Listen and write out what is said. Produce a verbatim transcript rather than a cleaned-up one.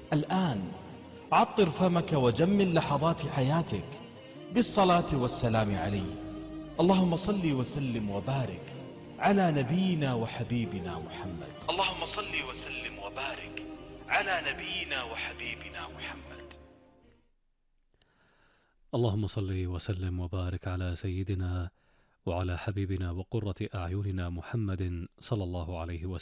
الآن عطر فمك وجمل لحظات حياتك بالصلاة والسلام عليه. اللهم صل وسلم وبارك على نبينا وحبيبنا محمد. اللهم صل وسلم وبارك على نبينا وحبيبنا محمد. اللهم صل وسلم وبارك على سيدنا وعلى حبيبنا وقرة أعيننا محمد صلى الله عليه وسلم.